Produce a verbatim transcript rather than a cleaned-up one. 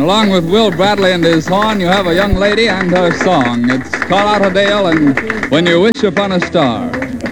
Along with Will Bradley and his horn, you have a young lady and her song. It's Carlotta Dale and When You Wish Upon a Star.